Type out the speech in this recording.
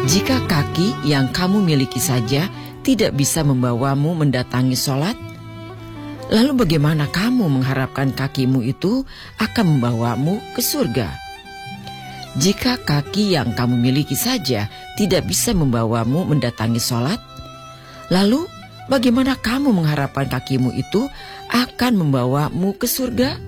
Jika kaki yang kamu miliki saja tidak bisa membawamu mendatangi sholat, lalu bagaimana kamu mengharapkan kakimu itu akan membawamu ke surga? Jika kaki yang kamu miliki saja tidak bisa membawamu mendatangi sholat, lalu bagaimana kamu mengharapkan kakimu itu akan membawamu ke surga?